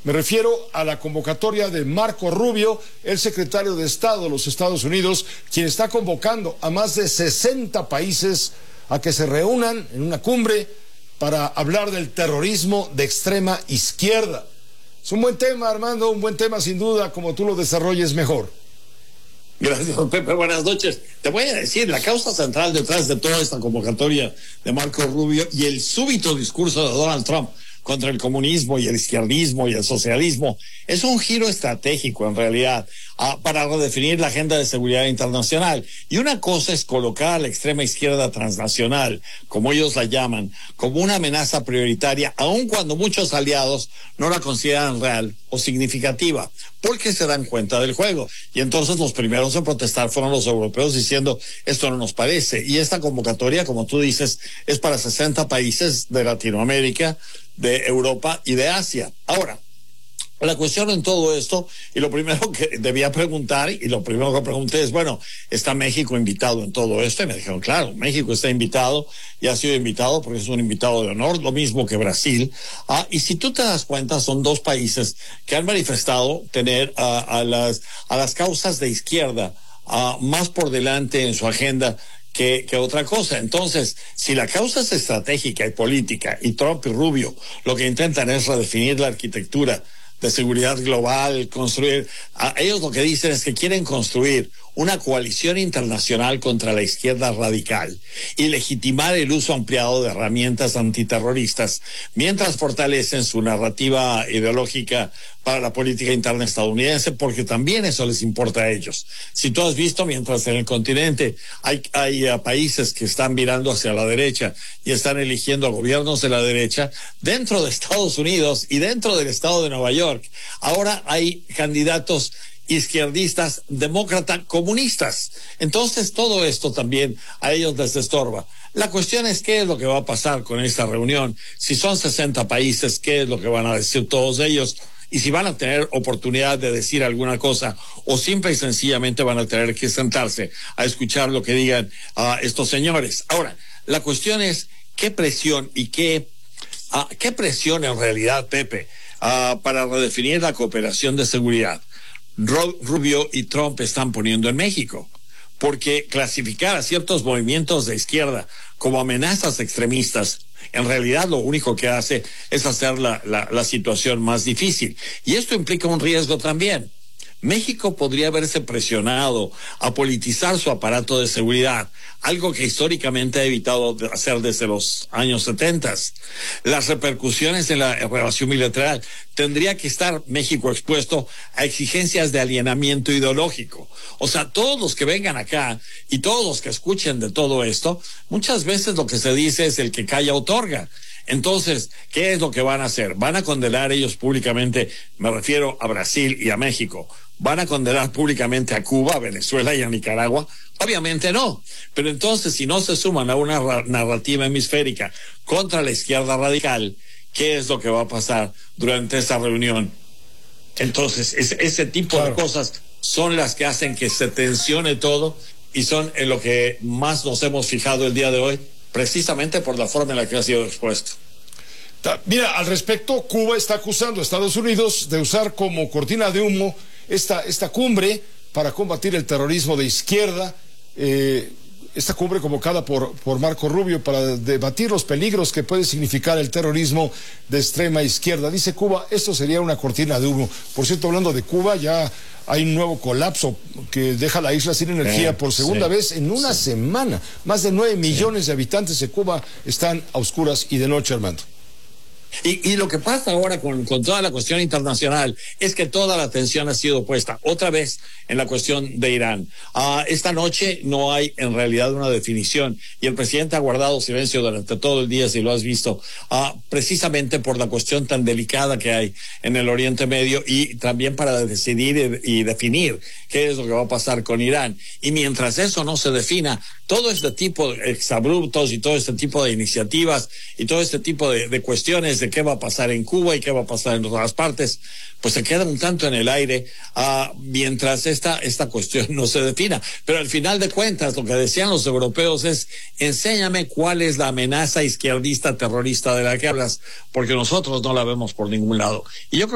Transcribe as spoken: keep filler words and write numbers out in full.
Me refiero a la convocatoria de Marco Rubio, el secretario de Estado de los Estados Unidos, quien está convocando a más de sesenta países a que se reúnan en una cumbre para hablar del terrorismo de extrema izquierda. Es un buen tema, Armando, un buen tema sin duda, como tú lo desarrolles mejor. Gracias, Pepe. Buenas noches. Te voy a decir, la causa central detrás de toda esta convocatoria de Marco Rubio y el súbito discurso de Donald Trump contra el comunismo y el izquierdismo y el socialismo es un giro estratégico, en realidad, uh, para redefinir la agenda de seguridad internacional. Y una cosa es colocar a la extrema izquierda transnacional, como ellos la llaman, como una amenaza prioritaria, aun cuando muchos aliados no la consideran real o significativa, porque se dan cuenta del juego. Y entonces los primeros en protestar fueron los europeos diciendo, esto no nos parece. Y esta convocatoria, como tú dices, es para sesenta países de Latinoamérica, de Europa y de Asia. Ahora, la cuestión en todo esto, y lo primero que debía preguntar, y lo primero que pregunté es, bueno, ¿está México invitado en todo esto? Y me dijeron, claro, México está invitado, y ha sido invitado porque es un invitado de honor, lo mismo que Brasil. Ah, y si tú te das cuenta, son dos países que han manifestado tener uh, a las, a las causas de izquierda uh, más por delante en su agenda Que, que otra cosa. Entonces, si la causa es estratégica y política, y Trump y Rubio lo que intentan es redefinir la arquitectura de seguridad global, construir, a ellos lo que dicen es que quieren construir una coalición internacional contra la izquierda radical y legitimar el uso ampliado de herramientas antiterroristas, mientras fortalecen su narrativa ideológica para la política interna estadounidense, porque también eso les importa a ellos. Si tú has visto, mientras en el continente hay, hay uh, países que están mirando hacia la derecha y están eligiendo a gobiernos de la derecha, dentro de Estados Unidos y dentro del estado de Nueva York, ahora hay candidatos izquierdistas, demócratas, comunistas. Entonces todo esto también a ellos les estorba. La cuestión es qué es lo que va a pasar con esta reunión. Si son sesenta países, qué es lo que van a decir todos ellos, y si van a tener oportunidad de decir alguna cosa, o simple y sencillamente van a tener que sentarse a escuchar lo que digan uh, estos señores. Ahora, la cuestión es qué presión y qué, uh, qué presión en realidad, Pepe, uh, para redefinir la cooperación de seguridad Rubio y Trump están poniendo en México, porque clasificar a ciertos movimientos de izquierda como amenazas extremistas, en realidad lo único que hace es hacer la, la, la situación más difícil. Y esto implica un riesgo también. México podría verse presionado a politizar su aparato de seguridad, algo que históricamente ha evitado hacer desde los años setenta. Las repercusiones en la relación bilateral tendría que estar México expuesto a exigencias de alienamiento ideológico. O sea, todos los que vengan acá y todos los que escuchen de todo esto, muchas veces lo que se dice es el que calla otorga. Entonces, ¿qué es lo que van a hacer? ¿Van a condenar ellos públicamente? Me refiero a Brasil y a México. ¿Van a condenar públicamente a Cuba, a Venezuela y a Nicaragua? Obviamente no. Pero entonces, si no se suman a una narrativa hemisférica contra la izquierda radical, ¿qué es lo que va a pasar durante esta reunión? Entonces, ese, ese tipo claro. de cosas son las que hacen que se tensione todo y son en lo que más nos hemos fijado el día de hoy, precisamente por la forma en la que ha sido expuesto. Mira, al respecto, Cuba está acusando a Estados Unidos de usar como cortina de humo esta, esta cumbre para combatir el terrorismo de izquierda, eh, esta cumbre convocada por, por Marco Rubio para debatir los peligros que puede significar el terrorismo de extrema izquierda. Dice Cuba, esto sería una cortina de humo. Por cierto, hablando de Cuba, ya hay un nuevo colapso que deja la isla sin energía eh, por segunda sí, vez en una sí. semana. Más de nueve millones sí. de habitantes de Cuba están a oscuras y de noche, Armando. Y, y lo que pasa ahora con, con toda la cuestión internacional es que toda la atención ha sido puesta otra vez en la cuestión de Irán. Uh, esta noche no hay en realidad una definición y el presidente ha guardado silencio durante todo el día, si lo has visto, uh, precisamente por la cuestión tan delicada que hay en el Oriente Medio y también para decidir y, y definir qué es lo que va a pasar con Irán. Y mientras eso no se defina, todo este tipo de exabruptos y todo este tipo de iniciativas y todo este tipo de, de cuestiones de qué va a pasar en Cuba y qué va a pasar en otras partes, pues se queda un tanto en el aire uh, mientras esta, esta cuestión no se defina. Pero al final de cuentas, lo que decían los europeos es, enséñame cuál es la amenaza izquierdista terrorista de la que hablas, porque nosotros no la vemos por ningún lado. Y yo creo